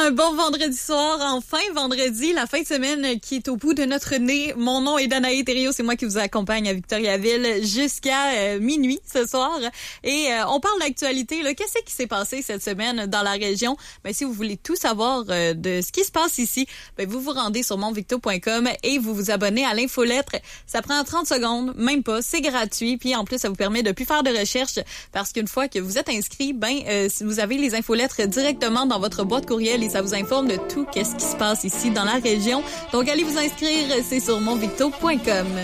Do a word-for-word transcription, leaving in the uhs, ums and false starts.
un bon vendredi soir. Enfin, vendredi, la fin de semaine qui est au bout de notre nez. Mon nom est Danae Thériault, c'est moi qui vous accompagne à Victoriaville jusqu'à euh, minuit ce soir. Et euh, on parle d'actualité. Là. Qu'est-ce qui s'est passé cette semaine dans la région? Ben, si vous voulez tout savoir euh, de ce qui se passe ici, ben, vous vous rendez sur mon victo point com et vous vous abonnez à l'infolettre. Ça prend trente secondes, même pas. C'est gratuit. Puis en plus, ça vous permet de plus faire de recherche parce qu'une fois que vous êtes inscrit, ben, euh, vous avez les infolettres directement dans votre boîte courriel et ça vous informe de tout qu'est-ce qui se passe ici dans la région. Donc, allez vous inscrire, c'est sur mon victo point com.